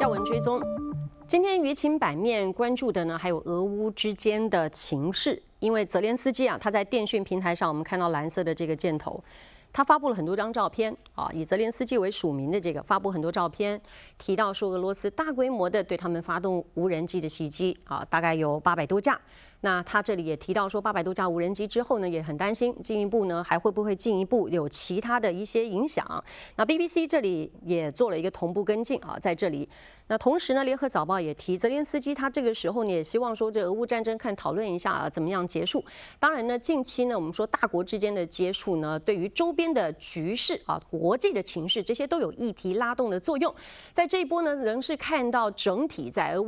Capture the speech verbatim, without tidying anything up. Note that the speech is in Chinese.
要闻追踪，今天舆情版面关注的呢，还有俄乌之间的情势。因为泽连斯基啊，他在电讯平台上，我们看到蓝色的这个箭头，他发布了很多张照片啊，以泽连斯基为署名的这个发布很多照片，提到说俄罗斯大规模的对他们发动无人机的袭击啊，大概有八百多架。那他这里也提到说，八百多架无人机之后呢，也很担心进一步呢还会不会进一步有其他的一些影响。那 B B C 这里也做了一个同步跟进啊，在这里。那同时呢，联合早报也提，泽连斯基他这个时候呢也希望说，这俄乌战争看讨论一下啊，怎么样结束。当然呢，近期呢，我们说大国之间的接触呢，对于周边的局势啊、国际的情势，这些都有议题拉动的作用。在这一波呢，仍是看到整体在俄乌